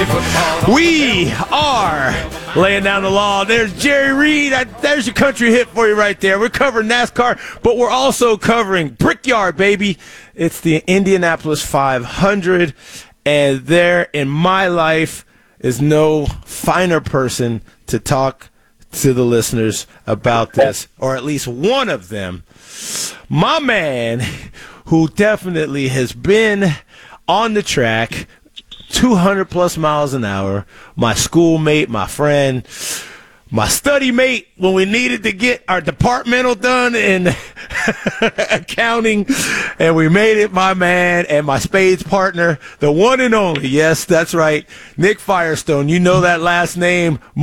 We are laying down the law. There's Jerry Reed. There's your country hit for you right there. We're covering NASCAR, but we're also covering Brickyard, baby. It's the Indianapolis 500, and there in my life is no finer person to talk to the listeners about this, or at least one of them. My man, who definitely has been on the track 200 plus miles an hour, my schoolmate, my friend, my study mate when we needed to get our departmental done in accounting, and we made it, my man, and my spades partner, the one and only, yes, that's right, Nick Firestone. You know that last name